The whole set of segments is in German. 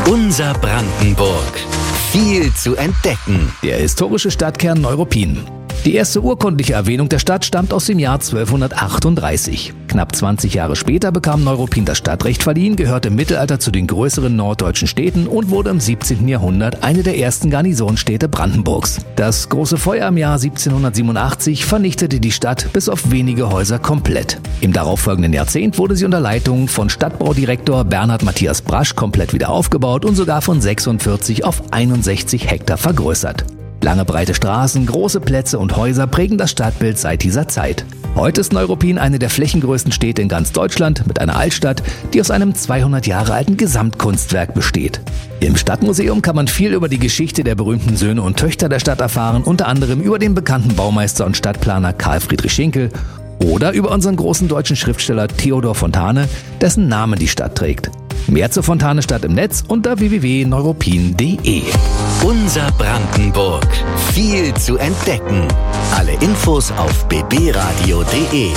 Unser Brandenburg. Viel zu entdecken. Der historische Stadtkern Neuruppin. Die erste urkundliche Erwähnung der Stadt stammt aus dem Jahr 1238. Knapp 20 Jahre später bekam Neuruppin das Stadtrecht verliehen, gehörte im Mittelalter zu den größeren norddeutschen Städten und wurde im 17. Jahrhundert eine der ersten Garnisonsstädte Brandenburgs. Das große Feuer im Jahr 1787 vernichtete die Stadt bis auf wenige Häuser komplett. Im darauffolgenden Jahrzehnt wurde sie unter Leitung von Stadtbaudirektor Bernhard Matthias Brasch komplett wieder aufgebaut und sogar von 46 auf 61 Hektar vergrößert. Lange breite Straßen, große Plätze und Häuser prägen das Stadtbild seit dieser Zeit. Heute ist Neuruppin eine der flächengrößten Städte in ganz Deutschland mit einer Altstadt, die aus einem 200 Jahre alten Gesamtkunstwerk besteht. Im Stadtmuseum kann man viel über die Geschichte der berühmten Söhne und Töchter der Stadt erfahren, unter anderem über den bekannten Baumeister und Stadtplaner Karl Friedrich Schinkel oder über unseren großen deutschen Schriftsteller Theodor Fontane, dessen Name die Stadt trägt. Mehr zur Fontane-Stadt im Netz unter www.neuruppin.de. Unser Brandenburg. Viel zu entdecken. Alle Infos auf bbradio.de.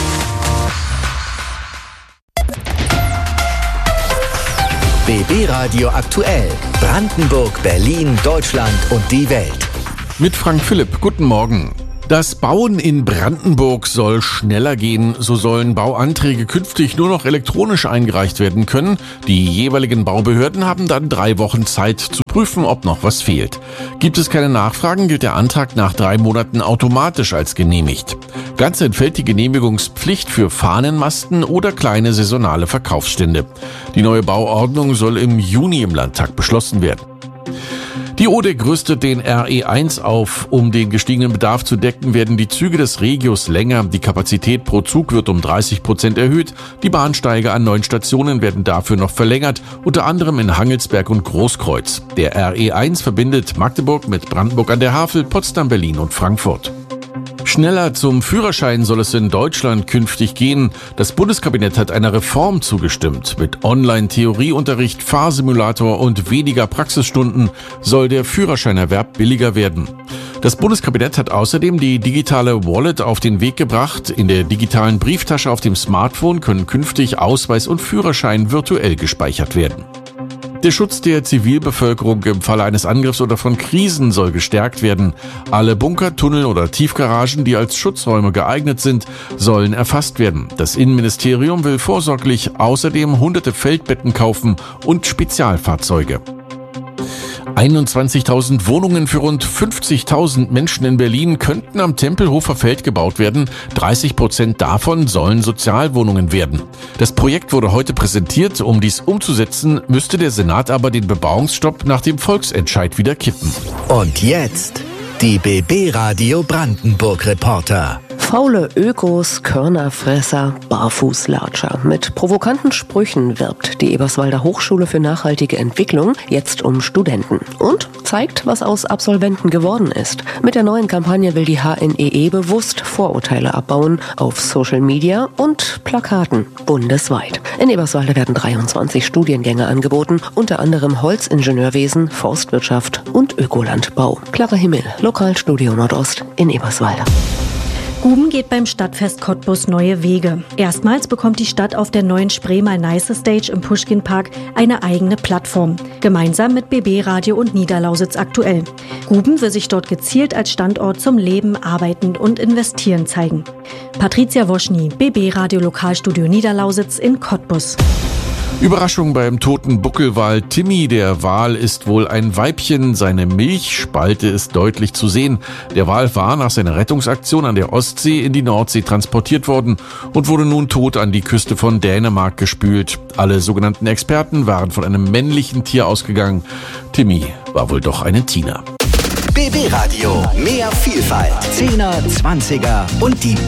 BB Radio aktuell. Brandenburg, Berlin, Deutschland und die Welt. Mit Frank Philipp. Guten Morgen. Das Bauen in Brandenburg soll schneller gehen. So sollen Bauanträge künftig nur noch elektronisch eingereicht werden können. Die jeweiligen Baubehörden haben dann 3 Wochen Zeit zu prüfen, ob noch was fehlt. Gibt es keine Nachfragen, gilt der Antrag nach 3 Monaten automatisch als genehmigt. Ganz entfällt die Genehmigungspflicht für Fahnenmasten oder kleine saisonale Verkaufsstände. Die neue Bauordnung soll im Juni im Landtag beschlossen werden. Die ODEC rüstet den RE1 auf. Um den gestiegenen Bedarf zu decken, werden die Züge des Regius länger. Die Kapazität pro Zug wird um 30% erhöht. Die Bahnsteige an 9 Stationen werden dafür noch verlängert, unter anderem in Hangelsberg und Großkreuz. Der RE1 verbindet Magdeburg mit Brandenburg an der Havel, Potsdam, Berlin und Frankfurt. Schneller zum Führerschein soll es in Deutschland künftig gehen. Das Bundeskabinett hat einer Reform zugestimmt. Mit Online-Theorieunterricht, Fahrsimulator und weniger Praxisstunden soll der Führerscheinerwerb billiger werden. Das Bundeskabinett hat außerdem die digitale Wallet auf den Weg gebracht. In der digitalen Brieftasche auf dem Smartphone können künftig Ausweis und Führerschein virtuell gespeichert werden. Der Schutz der Zivilbevölkerung im Falle eines Angriffs oder von Krisen soll gestärkt werden. Alle Bunker, Tunnel oder Tiefgaragen, die als Schutzräume geeignet sind, sollen erfasst werden. Das Innenministerium will vorsorglich außerdem hunderte Feldbetten kaufen und Spezialfahrzeuge. 21.000 Wohnungen für rund 50.000 Menschen in Berlin könnten am Tempelhofer Feld gebaut werden. 30% davon sollen Sozialwohnungen werden. Das Projekt wurde heute präsentiert. Um dies umzusetzen, müsste der Senat aber den Bebauungsstopp nach dem Volksentscheid wieder kippen. Und jetzt die BB Radio Brandenburg Reporter. Faule Ökos, Körnerfresser, Barfußlatscher. Mit provokanten Sprüchen wirbt die Eberswalder Hochschule für nachhaltige Entwicklung jetzt um Studenten und zeigt, was aus Absolventen geworden ist. Mit der neuen Kampagne will die HNEE bewusst Vorurteile abbauen auf Social Media und Plakaten bundesweit. In Eberswalde werden 23 Studiengänge angeboten, unter anderem Holzingenieurwesen, Forstwirtschaft und Ökolandbau. Clara Himmel, Lokalstudio Nordost in Eberswalde. Guben geht beim Stadtfest Cottbus neue Wege. Erstmals bekommt die Stadt auf der neuen Spreemal Nice Stage im Puschkinpark eine eigene Plattform. Gemeinsam mit BB Radio und Niederlausitz aktuell. Guben will sich dort gezielt als Standort zum Leben, Arbeiten und Investieren zeigen. Patricia Woschny, BB Radio Lokalstudio Niederlausitz in Cottbus. Überraschung beim toten Buckelwal Timmy. Der Wal ist wohl ein Weibchen. Seine Milchspalte ist deutlich zu sehen. Der Wal war nach seiner Rettungsaktion an der Ostsee in die Nordsee transportiert worden und wurde nun tot an die Küste von Dänemark gespült. Alle sogenannten Experten waren von einem männlichen Tier ausgegangen. Timmy war wohl doch eine Tina. BB Radio. Mehr Vielfalt. 10er, 20er und die